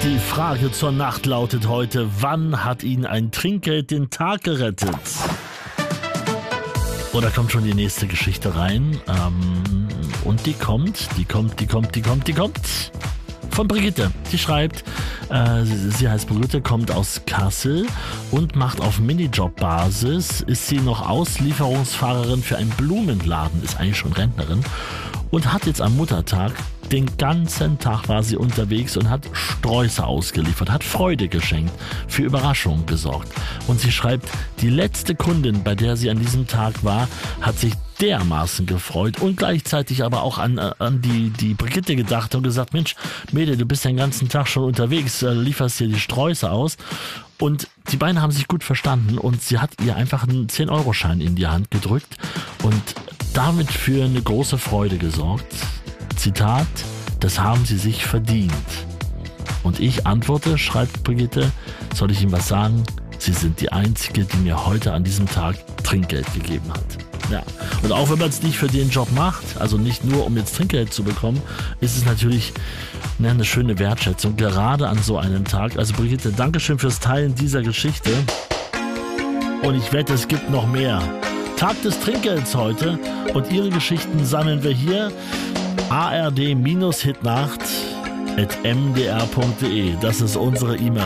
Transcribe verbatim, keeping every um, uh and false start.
Die Frage zur Nacht lautet heute: Wann hat Ihnen ein Trinkgeld den Tag gerettet? Oder kommt schon die nächste Geschichte rein? Ähm, und die kommt, die kommt, die kommt, die kommt, die kommt von Brigitte. Die schreibt, äh, sie heißt Brigitte, kommt aus Kassel und macht auf Minijob-Basis, ist sie noch Auslieferungsfahrerin für einen Blumenladen, ist eigentlich schon Rentnerin und hat jetzt am Muttertag, den ganzen Tag war sie unterwegs und hat Sträuße ausgeliefert, hat Freude geschenkt, für Überraschungen gesorgt. Und sie schreibt, die letzte Kundin, bei der sie an diesem Tag war, hat sich dermaßen gefreut und gleichzeitig aber auch an, an die, die Brigitte gedacht und gesagt, Mensch, Mädel, du bist den ganzen Tag schon unterwegs, äh, lieferst dir die Sträuße aus. Und die beiden haben sich gut verstanden und sie hat ihr einfach einen zehn-Euro-Schein in die Hand gedrückt und damit für eine große Freude gesorgt. Zitat, das haben sie sich verdient. Und ich antworte, schreibt Brigitte, soll ich ihm was sagen? Sie sind die Einzige, die mir heute an diesem Tag Trinkgeld gegeben hat. Ja. Und auch wenn man es nicht für den Job macht, also nicht nur um jetzt Trinkgeld zu bekommen, ist es natürlich ne, eine schöne Wertschätzung, gerade an so einem Tag. Also Brigitte, Dankeschön fürs Teilen dieser Geschichte. Und ich wette, es gibt noch mehr. Tag des Trinkgelds heute und Ihre Geschichten sammeln wir hier. A R D Hitnacht at m d r punkt d e. Das ist unsere E-Mail.